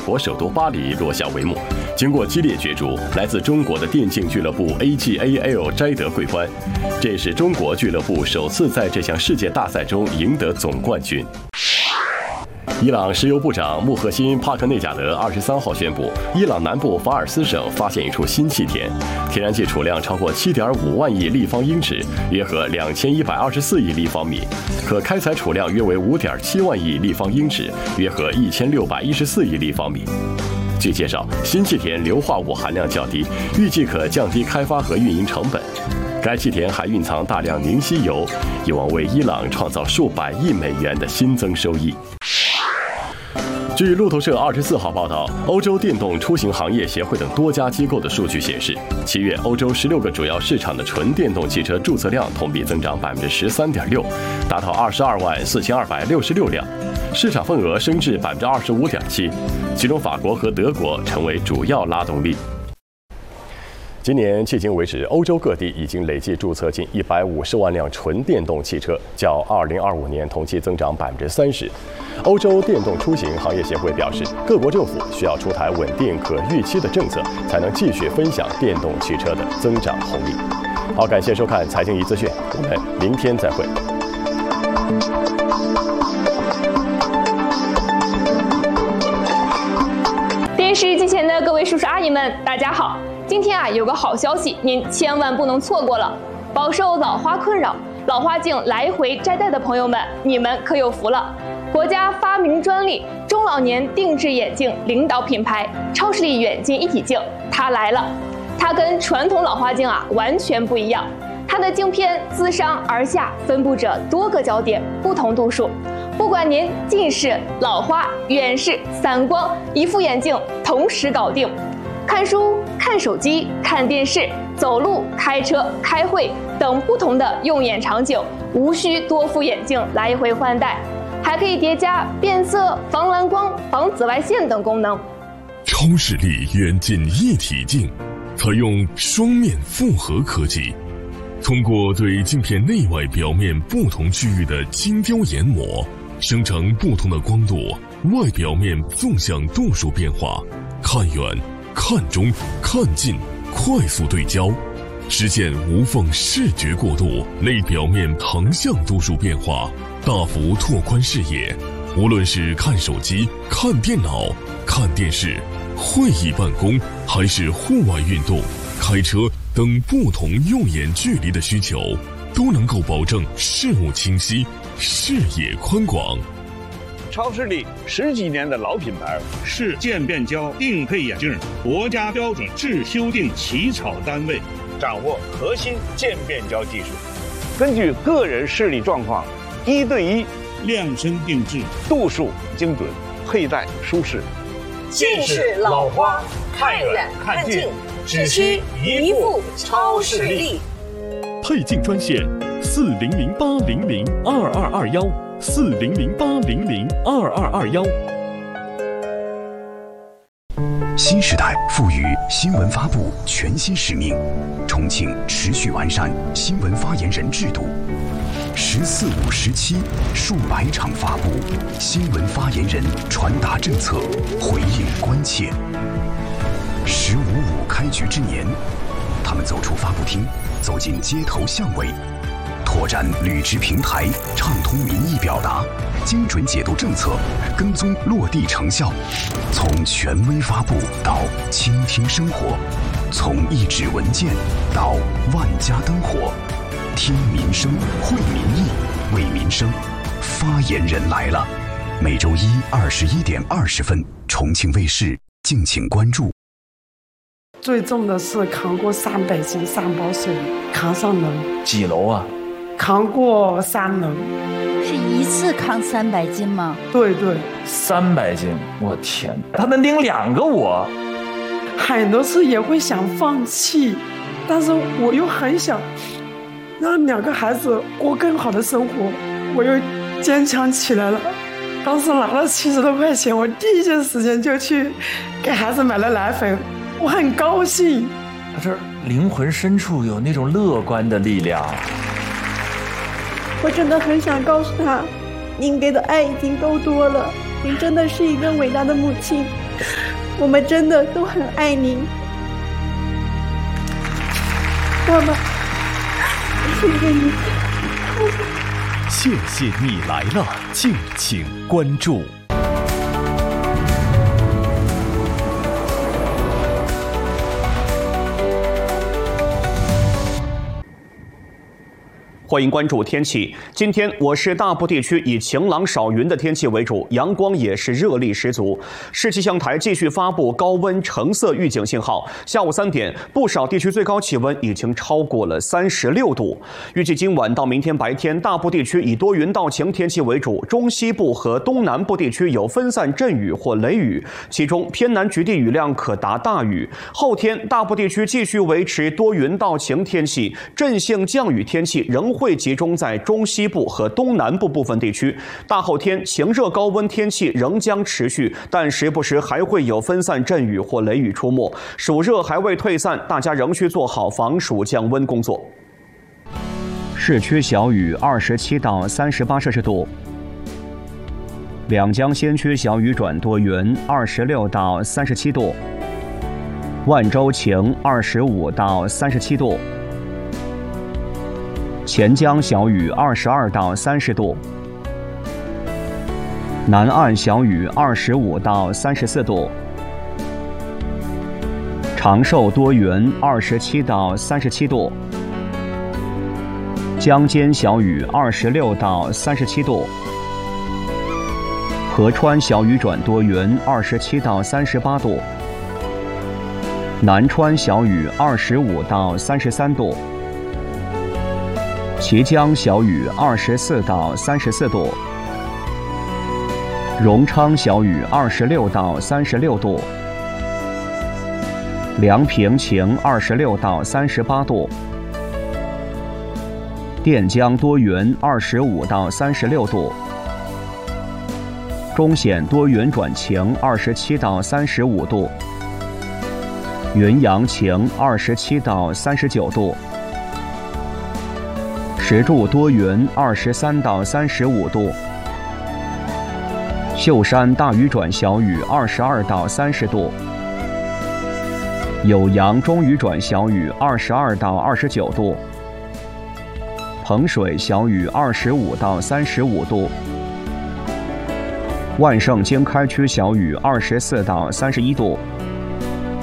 国首都巴黎落下帷幕。经过激烈角逐，来自中国的电竞俱乐部 AGAL 摘得桂冠，这也是中国俱乐部首次在这项世界大赛中赢得总冠军。伊朗石油部长穆赫辛·帕克内贾德23号宣布，伊朗南部法尔斯省发现一处新气田，天然气储量超过7.5万亿立方英尺，约合2124亿立方米，可开采储量约为5.7万亿立方英尺，约合1614亿立方米。据介绍，新气田硫化物含量较低，预计可降低开发和运营成本。该气田还蕴藏大量凝稀油，有望为伊朗创造数百亿美元的新增收益。据路透社24号报道，欧洲电动出行行业协会等多家机构的数据显示，7月欧洲16个主要市场的纯电动汽车注册量同比增长13.6%，达到224266辆，市场份额升至25.7%，其中法国和德国成为主要拉动力。今年迄今为止，欧洲各地已经累计注册近150万辆纯电动汽车，较2025年同期增长30%。欧洲电动出行行业协会表示，各国政府需要出台稳定可预期的政策，才能继续分享电动汽车的增长红利。好，感谢收看财经一资讯，我们明天再会。 电视机前的各位叔叔阿姨们，大家好！今天有个好消息，您千万不能错过了。饱受老花困扰、老花镜来回摘戴的朋友们，你们可有福了！国家发明专利中老年定制眼镜领导品牌超视力远近一体镜，它来了。它跟传统老花镜完全不一样，它的镜片自上而下分布着多个焦点，不同度数。不管您近视、老花、远视、散光，一副眼镜同时搞定。看书、看手机、看电视、走路、开车、开会等不同的用眼场景，无需多副眼镜来回换代，还可以叠加变色、防蓝光、防紫外线等功能。 超视力远近一体镜采用双面复合科技，通过对镜片内外表面不同区域的精雕研磨，生成不同的光度、外表面纵向度数变化，看远、看中、看近，快速对焦，实现无缝视觉过渡，内表面横向度数变化，大幅拓宽视野。无论是看手机、看电脑、看电视、会议办公，还是户外运动、开车等不同用眼距离的需求，都能够保证视物清晰、视野宽广。 超视力10几年的老品牌， 是渐变焦定配眼镜国家标准制修订起草单位， 掌握核心渐变焦技术，根据个人视力状况，1对1 量身定制， 度数精准，佩戴舒适。 近视老花，看远看近，只需一副超视力。 配镜专线：4008002221，4008002221。 新时代赋予新闻发布全新使命，重庆持续完善新闻发言人制度。14、5、17数百场发布，新闻发言人传达政策，回应关切。15、5开局之年，他们走出发布厅，走进街头巷尾，拓展履职平台，畅通民意表达，精准解读政策，跟踪落地成效。从权威发布到倾听生活，从一纸文件到万家灯火，听民生，会民意，为民生。发言人来了，每周一21点20分，重庆卫视，敬请关注。 最重的是扛过300斤3包水，扛上楼。 几楼啊？ 扛过3楼。 是一次扛300斤吗？ 对对 ，300斤，我天，他能拎2个我。 很多次也会想放弃，但是我又很想让2个孩子过更好的生活，我又坚强起来了。当时拿了70多块钱，我第一件事情就去给孩子买了奶粉，我很高兴。 他这灵魂深处有那种乐观的力量。 我真的很想告诉他，您给的爱已经够多了，您真的是一个伟大的母亲。 我们真的都很爱您。妈妈，谢谢你。 谢谢你来了，敬请关注。 欢迎关注天气。今天我市大部地区以晴朗少云的天气为主，阳光也是热力十足。市气象台继续发布高温橙色预警信号。下午3点，不少地区最高气温已经超过了36度。预计今晚到明天白天，大部地区以多云到晴天气为主，中西部和东南部地区有分散阵雨或雷雨，其中偏南局地雨量可达大雨。后天大部地区继续维持多云到晴天气，阵性降雨天气仍会集中在中西部和东南部部分地区。大后天晴热高温天气仍将持续，但时不时还会有分散阵雨或雷雨出没。暑热还未退散，大家仍需做好防暑降温工作。市区小雨27到38摄氏度，两江先区小雨转多云26到37度，万州晴25到37度。钱江小雨22到30度，南岸小雨25到34度，长寿多云27到37度，江间小雨26到37度，合川小雨转多云27到38度，南川小雨25到33度。綦江小雨24到34度，荣昌小雨26到36度，梁平晴26到38度，垫江多云25到36度，中显多云转晴27到35度，云阳晴27到39度。石柱多云23到35度，秀山大雨转小雨22到30度，酉阳中雨转小雨22到29度，彭水小雨25到35度，万盛经开区小雨24到31度。